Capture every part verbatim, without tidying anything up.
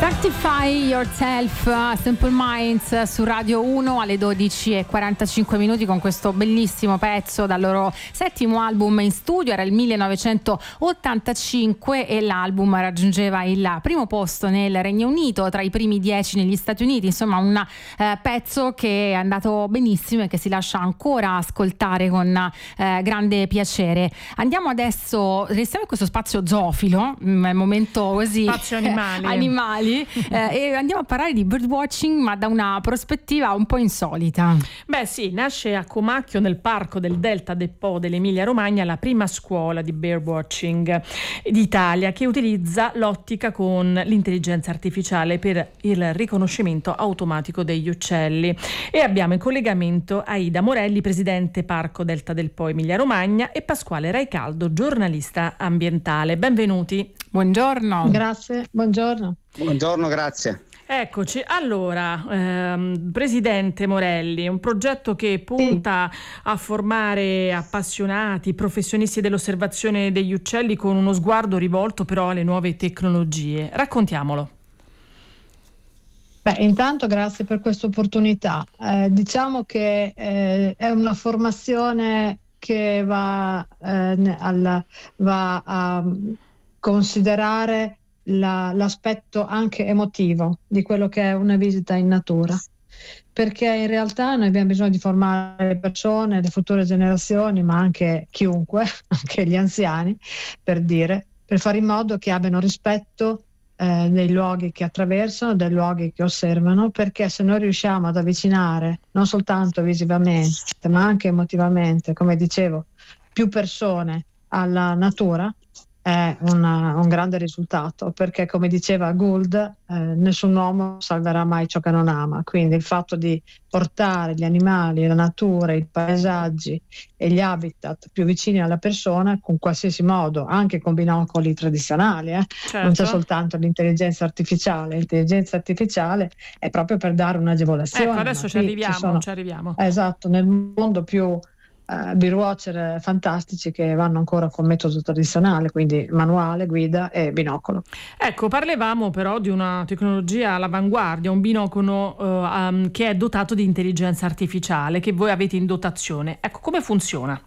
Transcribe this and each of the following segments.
Sanctify Yourself, Simple Minds su Radio uno alle dodici e quarantacinque minuti con questo bellissimo pezzo dal loro settimo album in studio. Era il millenovecentottantacinque e l'album raggiungeva il primo posto nel Regno Unito, tra i primi dieci negli Stati Uniti. Insomma, un eh, pezzo che è andato benissimo e che si lascia ancora ascoltare con eh, grande piacere. Andiamo adesso, restiamo in questo spazio zoofilo, un momento così spazio animali, eh, animali eh, e andiamo a parlare di birdwatching, ma da una prospettiva un po' insolita. Beh sì, nasce a Comacchio, nel parco del Delta del Po dell'Emilia Romagna, la prima scuola di birdwatching d'Italia che utilizza l'ottica con l'intelligenza artificiale per il riconoscimento automatico degli uccelli. E abbiamo in collegamento Aida Morelli, presidente Parco Delta del Po Emilia Romagna, e Pasquale Raicaldo, giornalista ambientale. Benvenuti. Buongiorno. Grazie, buongiorno. Buongiorno, grazie. Eccoci, allora, ehm, Presidente Morelli, un progetto che punta sì. a formare appassionati, professionisti dell'osservazione degli uccelli con uno sguardo rivolto però alle nuove tecnologie. Raccontiamolo. Beh, intanto grazie per questa opportunità. Eh, diciamo che eh, è una formazione che va, eh, alla, va a considerare la, l'aspetto anche emotivo di quello che è una visita in natura, perché in realtà noi abbiamo bisogno di formare le persone, le future generazioni, ma anche chiunque, anche gli anziani, per dire, per fare in modo che abbiano rispetto eh, dei luoghi che attraversano, dei luoghi che osservano, perché se noi riusciamo ad avvicinare non soltanto visivamente, ma anche emotivamente, come dicevo, più persone alla natura, è una, un grande risultato, perché come diceva Gould, eh, nessun uomo salverà mai ciò che non ama. Quindi il fatto di portare gli animali, la natura, i paesaggi e gli habitat più vicini alla persona con qualsiasi modo, anche con binocoli tradizionali, eh? Certo. Non c'è soltanto l'intelligenza artificiale. L'intelligenza artificiale è proprio per dare un'agevolazione. Ecco, adesso ci arriviamo, ci, sono, ci arriviamo. Esatto, nel mondo più Uh, birdwatcher fantastici che vanno ancora con metodo tradizionale, quindi manuale, guida e binocolo. Ecco, parlavamo però di una tecnologia all'avanguardia, un binocolo uh, um, che è dotato di intelligenza artificiale, che voi avete in dotazione. Ecco, come funziona?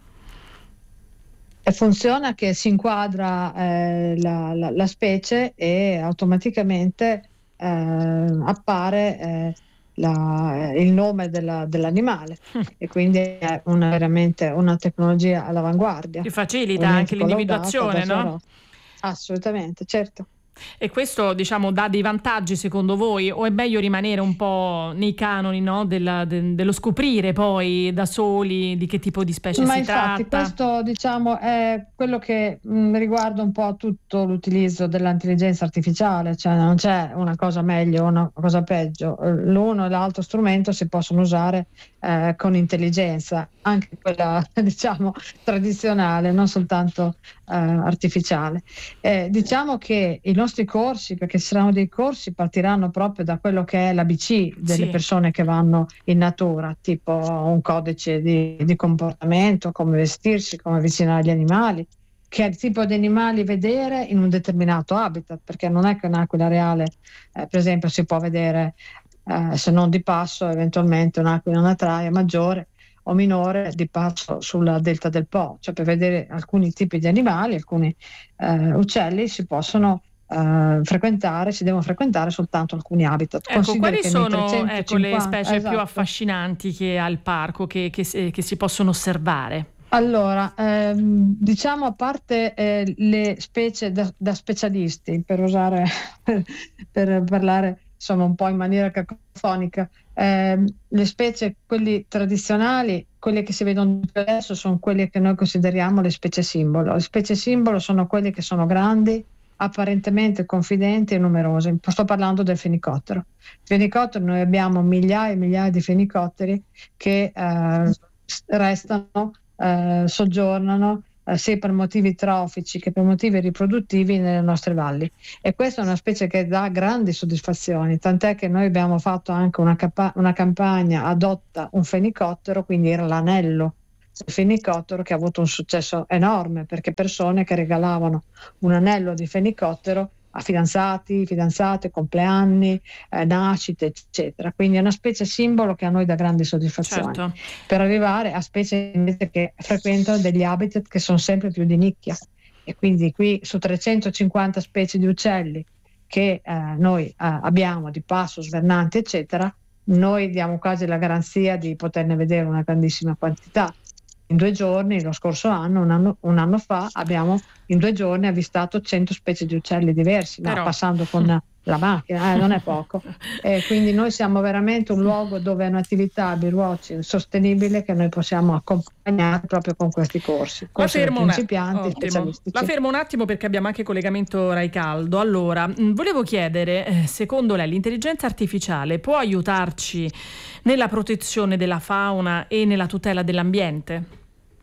E funziona che si inquadra eh, la, la, la specie e automaticamente eh, appare eh, La, il nome della, dell'animale e quindi è una, veramente una tecnologia all'avanguardia. Che facilita anche l'individuazione, no? Assolutamente, certo. E questo, diciamo, dà dei vantaggi secondo voi, o è meglio rimanere un po' nei canoni, no? Della, de, dello scoprire poi da soli di che tipo di specie Ma si infatti, tratta? questo, diciamo, è quello che mh, riguarda un po' tutto l'utilizzo dell'intelligenza artificiale, cioè non c'è una cosa meglio o una cosa peggio, l'uno e l'altro strumento si possono usare eh, con intelligenza, anche quella diciamo tradizionale, non soltanto eh, artificiale. Eh, diciamo che i nostri corsi, perché saranno dei corsi, partiranno proprio da quello che è l'A B C delle sì. persone che vanno in natura, tipo un codice di, di comportamento, come vestirsi, come avvicinare gli animali, che tipo di animali vedere in un determinato habitat, perché non è che un'aquila reale, eh, per esempio, si può vedere eh, se non di passo, eventualmente un'aquila natraia maggiore o minore di passo sulla delta del Po, cioè per vedere alcuni tipi di animali, alcuni eh, uccelli si possono Uh, frequentare, si devono frequentare soltanto alcuni habitat. Ecco, quali che sono trecentocinquanta ecco, le specie esatto. più affascinanti che ha il parco, che, che, che si possono osservare? Allora, ehm, diciamo a parte eh, le specie da, da specialisti, per usare, per, per parlare insomma un po' in maniera cacofonica, ehm, le specie, quelli tradizionali, quelle che si vedono più adesso sono quelle che noi consideriamo le specie simbolo. Le specie simbolo sono quelle che sono grandi, apparentemente confidenti e numerose. Sto parlando del fenicottero. Il fenicottero, noi abbiamo migliaia e migliaia di fenicotteri che eh, restano, eh, soggiornano eh, sia per motivi trofici che per motivi riproduttivi nelle nostre valli. E questa è una specie che dà grandi soddisfazioni, tant'è che noi abbiamo fatto anche una, capa- una campagna adotta un fenicottero, quindi era l'anello del fenicottero, che ha avuto un successo enorme, perché persone che regalavano un anello di fenicottero a fidanzati, fidanzate, compleanni, eh, nascite, eccetera. Quindi è una specie simbolo che a noi dà grande soddisfazione. Certo. Per arrivare a specie invece che frequentano degli habitat che sono sempre più di nicchia. E quindi qui su trecentocinquanta specie di uccelli che eh, noi eh, abbiamo di passo, svernanti, eccetera, noi diamo quasi la garanzia di poterne vedere una grandissima quantità. In due giorni, lo scorso anno, un anno, un anno fa, abbiamo in due giorni avvistato cento specie di uccelli diversi, no, Però... passando con la macchina, eh, non è poco. E quindi noi siamo veramente un luogo dove è un'attività birdwatching sostenibile che noi possiamo accompagnare proprio con questi corsi. corsi La fermo, principianti, un specialistici. La fermo un attimo perché abbiamo anche collegamento Raicaldo. Allora, mh, volevo chiedere, eh, secondo lei l'intelligenza artificiale può aiutarci nella protezione della fauna e nella tutela dell'ambiente?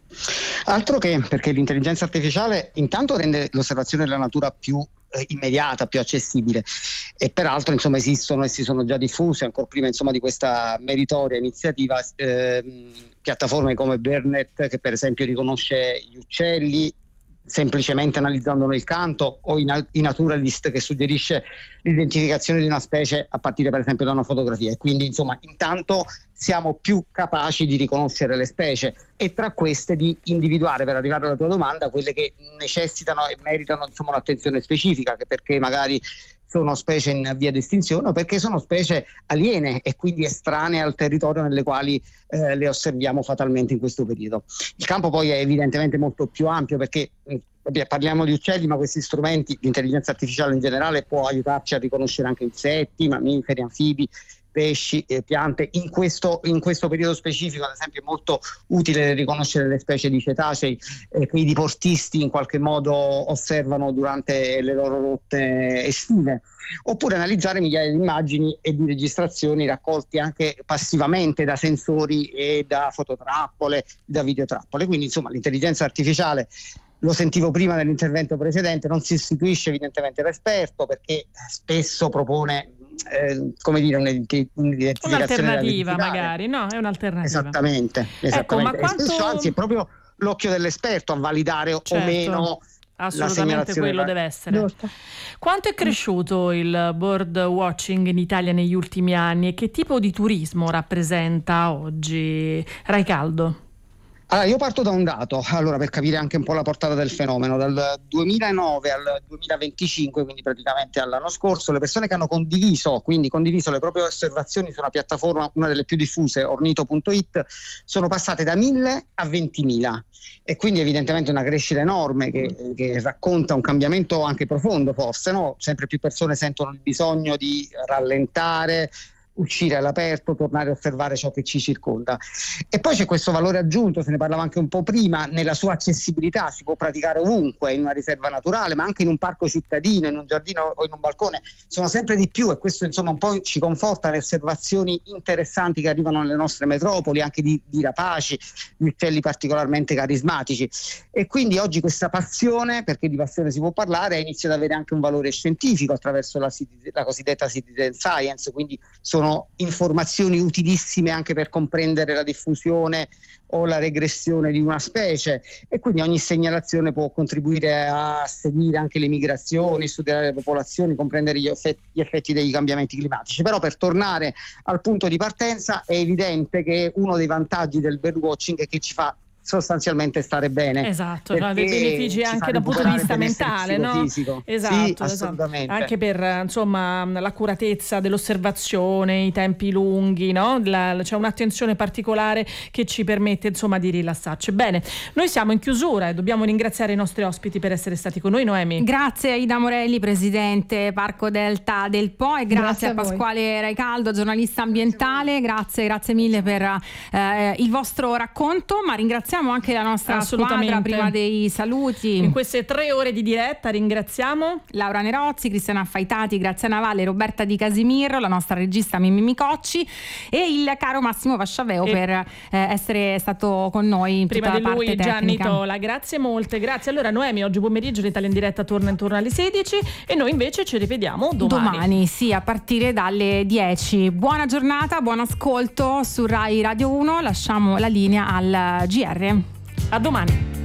Altro che, perché l'intelligenza artificiale intanto rende l'osservazione della natura più eh, immediata, più accessibile, e peraltro insomma esistono e si sono già diffuse ancora prima insomma di questa meritoria iniziativa eh, piattaforme come BirdNet, che per esempio riconosce gli uccelli semplicemente analizzandone il canto, o in Naturalist, che suggerisce l'identificazione di una specie a partire per esempio da una fotografia. E quindi insomma intanto siamo più capaci di riconoscere le specie e tra queste di individuare, per arrivare alla tua domanda, quelle che necessitano e meritano insomma un'attenzione specifica, che perché magari sono specie in via di estinzione o perché sono specie aliene e quindi estranee al territorio nelle quali eh, le osserviamo fatalmente in questo periodo. Il campo poi è evidentemente molto più ampio, perché eh, parliamo di uccelli, ma questi strumenti, l'intelligenza artificiale in generale, può aiutarci a riconoscere anche insetti, mammiferi, anfibi, pesci, eh, piante. In questo, in questo periodo specifico, ad esempio, è molto utile riconoscere le specie di cetacei eh, che i diportisti in qualche modo osservano durante le loro rotte estive, oppure analizzare migliaia di immagini e di registrazioni raccolti anche passivamente da sensori e da fototrappole, da videotrappole. Quindi insomma l'intelligenza artificiale, lo sentivo prima nell'intervento precedente, non si istituisce evidentemente l'esperto, perché spesso propone Eh, come dire un'identificazione, un'alternativa magari, no? È un'alternativa. Esattamente, esattamente. Ecco, ma quanto... spesso, anzi è proprio l'occhio dell'esperto a validare certo, o meno assolutamente la quello della... deve essere. Giusto. Quanto è cresciuto il bird watching in Italia negli ultimi anni e che tipo di turismo rappresenta oggi? Raicaldo. Allora, io parto da un dato, allora, per capire anche un po' la portata del fenomeno. Dal duemilanove al duemilaventicinque, quindi praticamente all'anno scorso, le persone che hanno condiviso, quindi condiviso le proprie osservazioni su una piattaforma, una delle più diffuse, ornito punto it, sono passate da mille a ventimila, e quindi evidentemente una crescita enorme che, che racconta un cambiamento anche profondo, forse, no? Sempre più persone sentono il bisogno di rallentare, uscire all'aperto, tornare a osservare ciò che ci circonda. E poi c'è questo valore aggiunto, se ne parlava anche un po' prima, nella sua accessibilità. Si può praticare ovunque, in una riserva naturale, ma anche in un parco cittadino, in un giardino o in un balcone. Sono sempre di più, e questo insomma un po' ci conforta le osservazioni interessanti che arrivano nelle nostre metropoli, anche di, di rapaci, di uccelli particolarmente carismatici. E quindi oggi questa passione, perché di passione si può parlare, inizia ad avere anche un valore scientifico attraverso la, la cosiddetta citizen science, quindi sono informazioni utilissime anche per comprendere la diffusione o la regressione di una specie, e quindi ogni segnalazione può contribuire a seguire anche le migrazioni, studiare le popolazioni, comprendere gli effetti, gli effetti dei cambiamenti climatici. Però, per tornare al punto di partenza, è evidente che uno dei vantaggi del birdwatching è che ci fa sostanzialmente stare bene. Esatto, ha dei benefici anche dal punto di vista mentale, no? Fisico. Esatto, sì, esatto, assolutamente. Anche per insomma l'accuratezza dell'osservazione, i tempi lunghi, no? La, c'è un'attenzione particolare che ci permette insomma di rilassarci. Bene, noi siamo in chiusura e dobbiamo ringraziare i nostri ospiti per essere stati con noi. Noemi. Grazie a Ida Morelli, presidente Parco Delta del Po, e grazie, grazie a, a Pasquale Raicaldo, giornalista ambientale. Grazie, grazie mille per eh, il vostro racconto, ma ringraziamo anche la nostra squadra prima dei saluti. In queste tre ore di diretta ringraziamo Laura Nerozzi, Cristiana Affaitati, Graziana Valle, Roberta Di Casimiro, la nostra regista Mimmi Micocci e il caro Massimo Vasciaveo e per eh, essere stato con noi in prima tutta di la lui parte Gianni tecnica. Tola. Grazie molte, grazie. Allora Noemi, oggi pomeriggio l'Italia in diretta torna intorno alle sedici e noi invece ci rivediamo domani. Domani, sì, a partire dalle dieci. Buona giornata, buon ascolto su Rai Radio uno. Lasciamo la linea al G R. A domani.